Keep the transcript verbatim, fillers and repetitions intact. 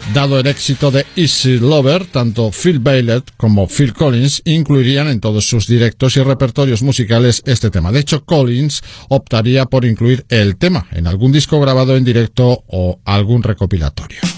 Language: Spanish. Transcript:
Dado el éxito de Easy Lover, tanto Phil Bailey como Phil Collins incluirían en todos sus directos y repertorios musicales este tema. De hecho, Collins optaría por incluir el tema en algún disco grabado en directo o algún recopilatorio.